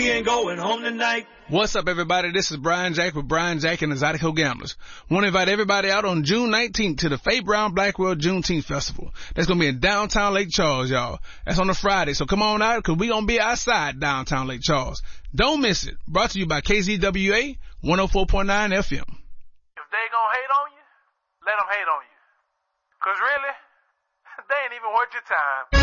ain't going home tonight. What's up, everybody? This is Brian Jack with Brian Jack and the Zydeco Gamblers. Want to invite everybody out on June 19th to the Faye Brown Blackwell Juneteenth Festival. That's going to be in downtown Lake Charles, y'all. That's on a Friday, so come on out because we're going to be outside downtown Lake Charles. Don't miss it. Brought to you by KZWA 104.9 FM. If they gonna hate on you, let them hate on you. 'Cause really, they ain't even worth your time.